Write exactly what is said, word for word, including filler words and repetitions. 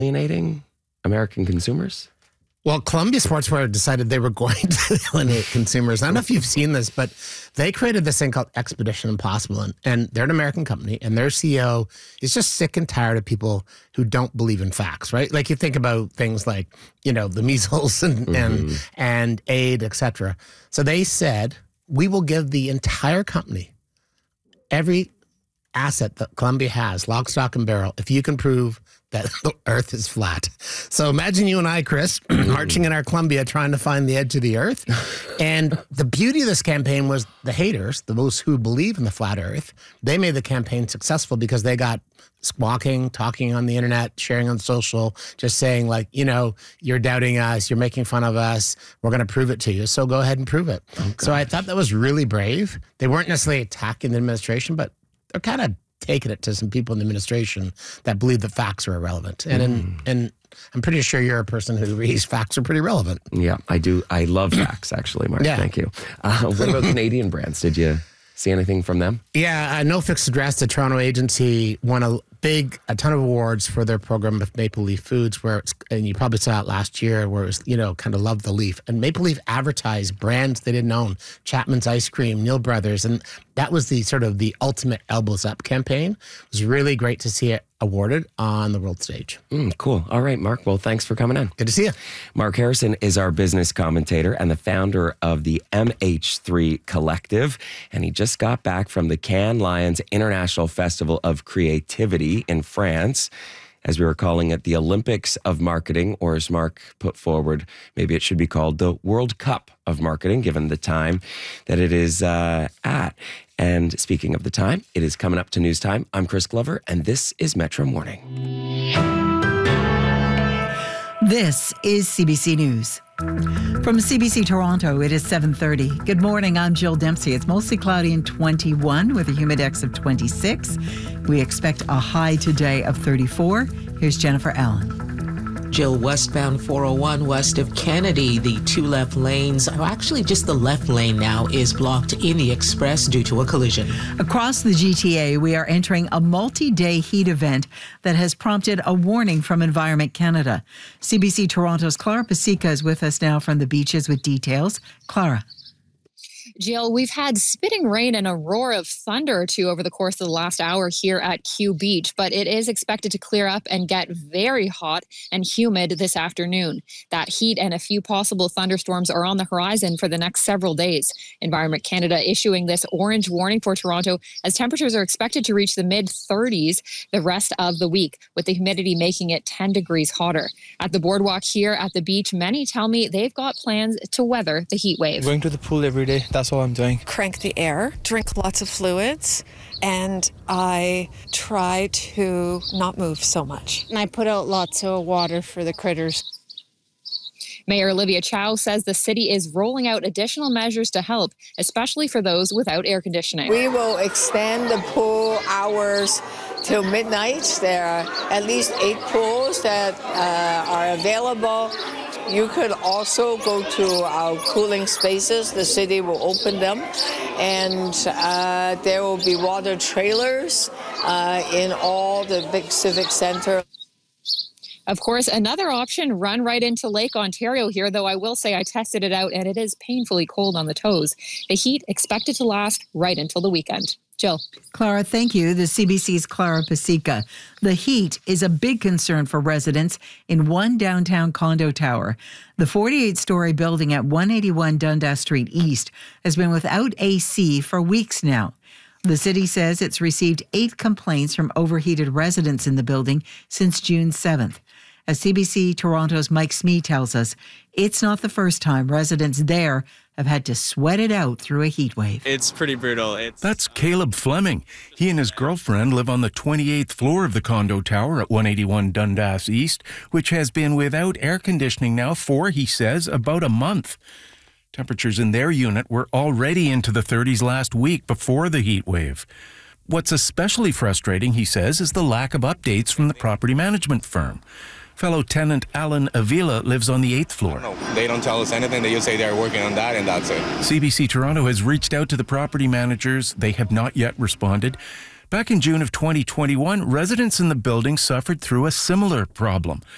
alienating American consumers? Well, Columbia Sportswear decided they were going to alienate consumers. I don't know if you've seen this, but they created this thing called Expedition Impossible. And, and they're an American company, and their C E O is just sick and tired of people who don't believe in facts, right? Like you think about things like, you know, the measles and, mm-hmm. and, and AIDS, et cetera. So they said, we will give the entire company every asset that Columbia has, lock, stock, and barrel, if you can prove that the earth is flat. So imagine you and I, Chris, marching in our Columbia trying to find the edge of the earth. And the beauty of this campaign was the haters, those who believe in the flat earth, they made the campaign successful because they got squawking, talking on the internet, sharing on social, just saying like, you know, you're doubting us, you're making fun of us, we're going to prove it to you. So go ahead and prove it. Oh, so I thought that was really brave. They weren't necessarily attacking the administration, but they're kind of taking it to some people in the administration that believe that facts are irrelevant. And mm. in, and I'm pretty sure you're a person who reads facts are pretty relevant. Yeah, I do. I love facts, actually, Mark. Yeah. Thank you. Uh, what about Canadian brands? Did you see anything from them? Yeah, uh, No Fixed Address, the Toronto agency, won a big, a ton of awards for their program with Maple Leaf Foods, where it's, and you probably saw it last year, where it was, you know, kind of love the leaf. And Maple Leaf advertised brands they didn't own, Chapman's Ice Cream, Neil Brothers, and that was the sort of the ultimate elbows up campaign. It was really great to see it awarded on the world stage. Mm, cool. All right, Mark. Well, thanks for coming in. Good to see you. Mark Harrison is our business commentator and the founder of the M H three Collective. And he just got back from the Cannes Lions International Festival of Creativity in France, as we were calling it, the Olympics of Marketing, or as Mark put forward, maybe it should be called the World Cup of Marketing, given the time that it is uh, at. And speaking of the time, it is coming up to news time. I'm Chris Glover, and this is Metro Morning. This is C B C News. From C B C Toronto, it is seven thirty. Good morning, I'm Jill Dempsey. It's mostly cloudy and twenty-one with a humidex of twenty-six. We expect a high today of thirty-four. Here's Jennifer Allen. Jill, westbound four oh one west of Kennedy, the two left lanes, or actually just the left lane now, is blocked in the express due to a collision. Across the G T A, we are entering a multi-day heat event that has prompted a warning from Environment Canada. C B C Toronto's Clara Pasica is with us now from the beaches with details. Clara. Jill, we've had spitting rain and a roar of thunder or two over the course of the last hour here at Q Beach, but it is expected to clear up and get very hot and humid this afternoon. That heat and a few possible thunderstorms are on the horizon for the next several days. Environment Canada issuing this orange warning for Toronto as temperatures are expected to reach the mid thirties the rest of the week, with the humidity making it ten degrees hotter. At the boardwalk here at the beach, many tell me they've got plans to weather the heat wave. Going to the pool every day. That's all I'm doing. Crank the air, drink lots of fluids, and I try to not move so much. And I put out lots of water for the critters. Mayor Olivia Chow says the city is rolling out additional measures to help, especially for those without air conditioning. We will extend the pool hours till midnight. There are at least eight pools that uh, are available. You could also go to our cooling spaces. The city will open them, and uh, there will be water trailers uh, in all the big civic center. Of course, another option, run right into Lake Ontario here, though I will say I tested it out and it is painfully cold on the toes. The heat expected to last right until the weekend. Jill. Clara, thank you. The C B C's Clara Pasica. The heat is a big concern for residents in one downtown condo tower. The forty-eight story building at one eighty-one Dundas Street East has been without A C for weeks now. The city says it's received eight complaints from overheated residents in the building since June seventh. As C B C Toronto's Mike Smee tells us, it's not the first time residents there have had to sweat it out through a heat wave. It's pretty brutal. It's That's Caleb Fleming. He and his girlfriend live on the twenty-eighth floor of the condo tower at one eighty-one Dundas East, which has been without air conditioning now for, he says, about a month. Temperatures in their unit were already into the thirties last week before the heat wave. What's especially frustrating, he says, is the lack of updates from the property management firm. Fellow tenant Alan Avila lives on the eighth floor. No, they don't tell us anything. They just say they're working on that and that's it. C B C Toronto has reached out to the property managers. They have not yet responded. Back in June of twenty twenty-one, residents in the building suffered through a similar problem.